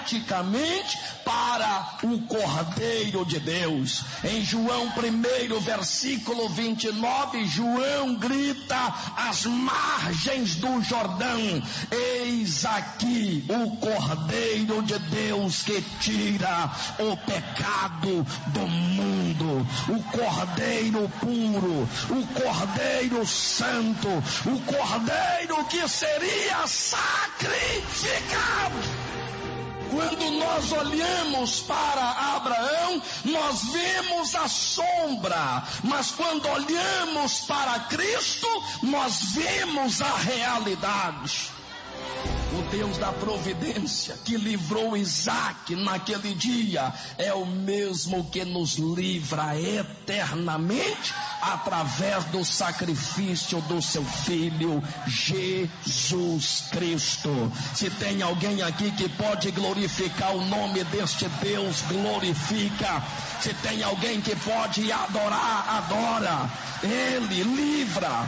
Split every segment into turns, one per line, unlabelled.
para o Cordeiro de Deus. Em João 1, versículo 29, João grita às margens do Jordão: eis aqui o Cordeiro de Deus que tira o pecado do mundo, o Cordeiro puro, o Cordeiro santo, o Cordeiro que seria sacrificado. Quando nós olhamos para Abraão, nós vemos a sombra, mas quando olhamos para Cristo, nós vemos a realidade. O Deus da providência que livrou Isaac naquele dia é o mesmo que nos livra eternamente através do sacrifício do seu Filho Jesus Cristo. Se tem alguém aqui que pode glorificar o nome deste Deus, glorifica. Se tem alguém que pode adorar, adora. Ele livra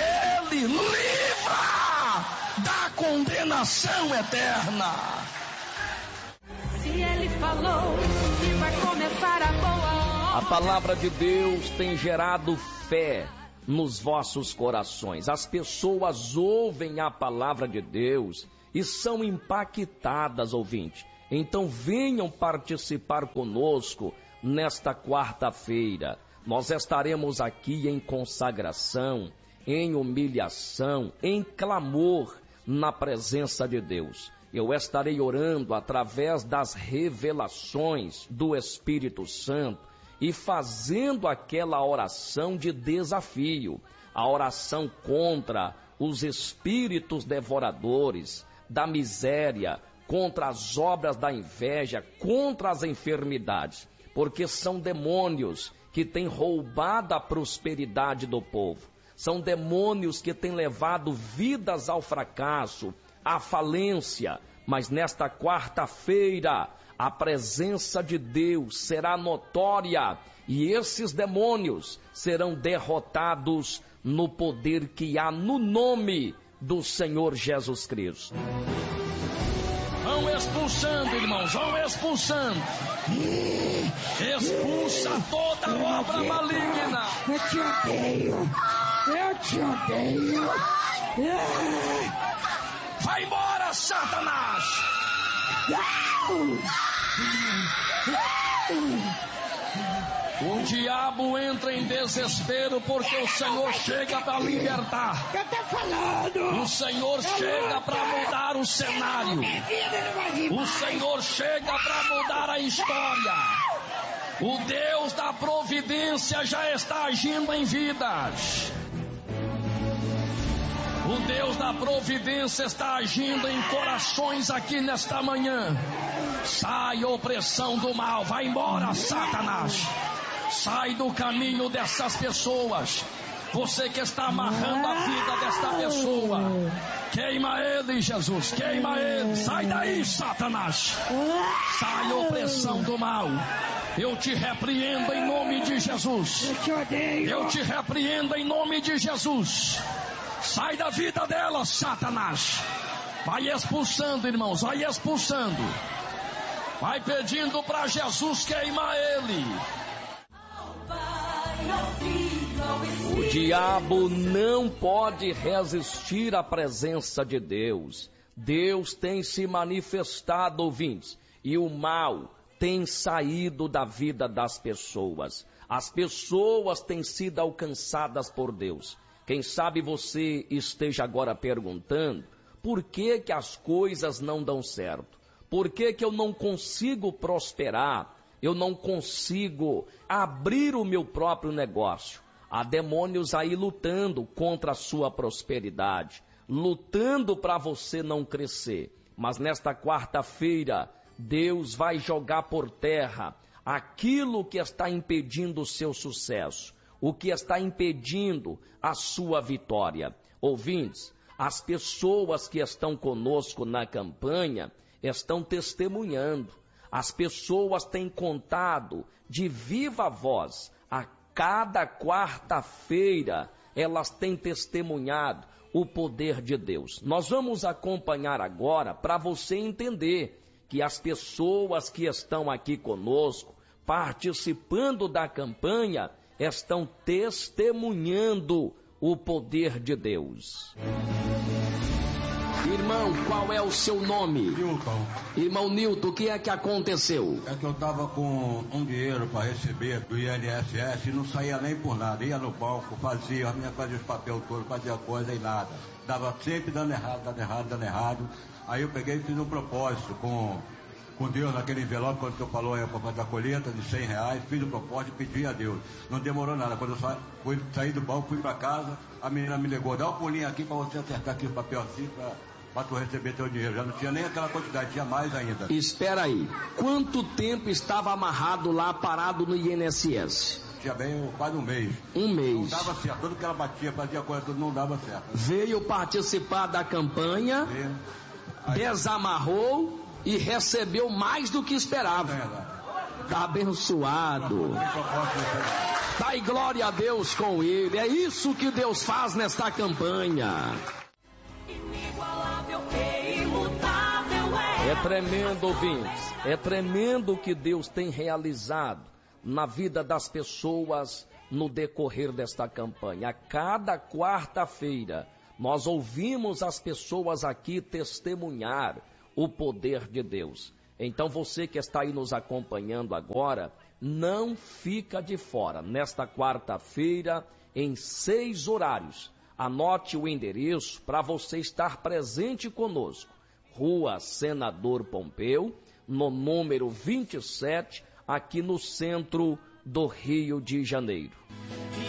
da condenação eterna.
Se ele falou que vai começar a boa obra.
A palavra de Deus tem gerado fé nos vossos corações. As pessoas ouvem a palavra de Deus e são impactadas, ouvinte. Então venham participar conosco nesta quarta-feira. Nós estaremos aqui em consagração, em humilhação, em clamor na presença de Deus. Eu estarei orando através das revelações do Espírito Santo e fazendo aquela oração de desafio, a oração contra os espíritos devoradores, da miséria, contra as obras da inveja, contra as enfermidades, porque são demônios que têm roubado a prosperidade do povo. São demônios que têm levado vidas ao fracasso, à falência. Mas nesta quarta-feira, a presença de Deus será notória e esses demônios serão derrotados no poder que há no nome do Senhor Jesus Cristo.
Vão expulsando, irmãos, vão expulsando. Expulsa toda obra maligna.
Eu te odeio. Eu te odeio.
Vai embora, Satanás. O diabo entra em desespero porque o Senhor chega para libertar.
Eu tô falando.
O Senhor chega para mudar o cenário. O Senhor chega para mudar a história. O Deus da providência já está agindo em vidas. O Deus da providência está agindo em corações aqui nesta manhã. Sai a opressão do mal, vai embora, Satanás. Sai do caminho dessas pessoas. Você que está amarrando a vida desta pessoa, queima ele, Jesus, queima ele. Sai daí, Satanás. Sai a opressão do mal. Eu te repreendo em nome de Jesus. Eu te repreendo em nome de Jesus. Sai da vida dela, Satanás. Vai expulsando, irmãos, vai expulsando. Vai pedindo para Jesus queimar ele.
O diabo não pode resistir à presença de Deus. Deus tem se manifestado, ouvintes, e o mal tem saído da vida das pessoas. As pessoas têm sido alcançadas por Deus. Quem sabe você esteja agora perguntando, por que que as coisas não dão certo? Por que que eu não consigo prosperar? Eu não consigo abrir o meu próprio negócio? Há demônios aí lutando contra a sua prosperidade, lutando para você não crescer. Mas nesta quarta-feira, Deus vai jogar por terra aquilo que está impedindo o seu sucesso, o que está impedindo a sua vitória. Ouvintes, as pessoas que estão conosco na campanha estão testemunhando. As pessoas têm contado de viva voz. A cada quarta-feira elas têm testemunhado o poder de Deus. Nós vamos acompanhar agora para você entender que as pessoas que estão aqui conosco, participando da campanha, estão testemunhando o poder de Deus. Irmão, qual é o seu nome?
Nilton.
Irmão Nilton, o que é que aconteceu?
É que eu estava com um dinheiro para receber do INSS e não saía nem por nada. Ia no banco, fazia os papéis todos, fazia coisa e nada. Dava sempre dando errado. Aí eu peguei e fiz um propósito com Deus naquele envelope, quando eu falou para fazer a colheita de R$100, fiz o propósito e pedi a Deus. Não demorou nada. Quando eu saí do banco, fui para casa, a menina me ligou, dá um pulinho aqui para você acertar aqui o papel assim para tu receber teu dinheiro. Já não tinha nem aquela quantidade, tinha mais ainda.
Espera aí, quanto tempo estava amarrado lá, parado no INSS?
Tinha bem quase um mês.
Um mês.
Não dava certo, tudo que ela batia, fazia coisa, tudo não dava certo.
Veio participar da campanha, desamarrou e recebeu mais do que esperava. Está abençoado. Dai glória a Deus com ele. É isso que Deus faz nesta campanha. É tremendo, ouvintes. É tremendo o que Deus tem realizado na vida das pessoas no decorrer desta campanha. A cada quarta-feira, nós ouvimos as pessoas aqui testemunhar o poder de Deus. Então você que está aí nos acompanhando agora, não fica de fora. Nesta quarta-feira, em 6 horários, anote o endereço para você estar presente conosco. Rua Senador Pompeu, no número 27, aqui no centro do Rio de Janeiro.